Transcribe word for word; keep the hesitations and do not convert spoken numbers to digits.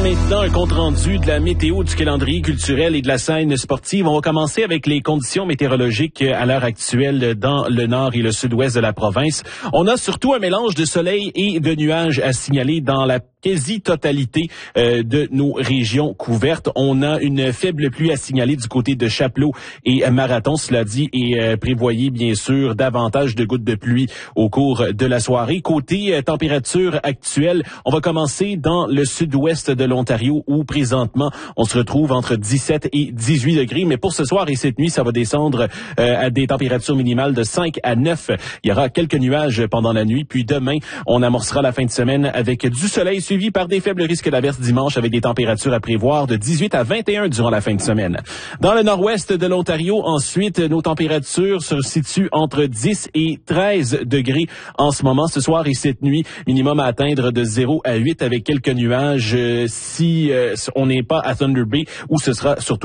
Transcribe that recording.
maintenant un compte-rendu de la météo, du calendrier culturel et de la scène sportive. On va commencer avec les conditions météorologiques à l'heure actuelle dans le nord et le sud-ouest de la province. On a surtout un mélange de soleil et de nuages à signaler dans la quasi-totalité euh, de nos régions couvertes. On a une faible pluie à signaler du côté de Chapleau et Marathon, cela dit, et euh, prévoyez bien sûr davantage de gouttes de pluie au cours de la soirée. Côté euh, température actuelle, on va commencer dans le sud-ouest de l'Ontario où présentement on se retrouve entre dix-sept et dix-huit degrés, mais pour ce soir et cette nuit, ça va descendre euh, à des températures minimales de cinq à neuf. Il y aura quelques nuages pendant la nuit, puis demain, on amorcera la fin de semaine avec du soleil suivi par des faibles risques d'averses dimanche avec des températures à prévoir de dix-huit à vingt et un durant la fin de semaine. Dans le nord-ouest de l'Ontario, ensuite, nos températures se situent entre dix et treize degrés en ce moment, ce soir et cette nuit, minimum à atteindre de zéro à huit avec quelques nuages euh, si euh, on n'est pas à Thunder Bay où ce sera surtout